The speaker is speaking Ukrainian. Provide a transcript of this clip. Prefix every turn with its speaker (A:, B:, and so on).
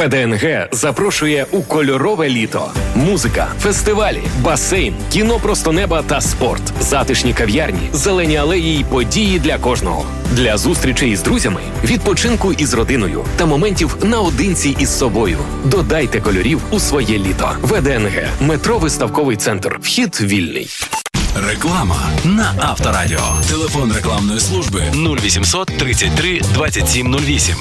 A: ВДНГ запрошує у кольорове літо. Музика, фестивалі, басейн, кіно просто неба та спорт, затишні кав'ярні, зелені алеї й події для кожного. Для зустрічей із друзями, відпочинку із родиною та моментів наодинці із собою. Додайте кольорів у своє літо. ВДНГ. Метро Виставковий центр. Вхід вільний.
B: Реклама на Авторадіо. Телефон рекламної служби 0800 33 27 08.